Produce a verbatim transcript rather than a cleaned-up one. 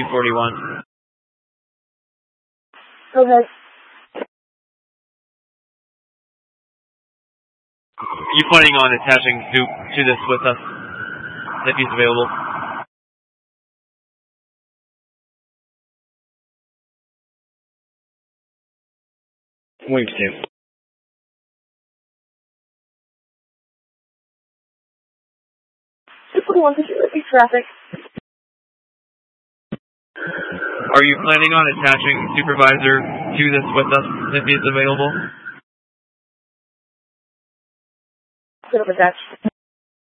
two forty-one. Go ahead. Are you planning on attaching Soup to this with us, if he's available? Wing Soup. two forty-one, could you repeat traffic? Are you planning on attaching Supervisor to this with us, if he's available? Could have attached.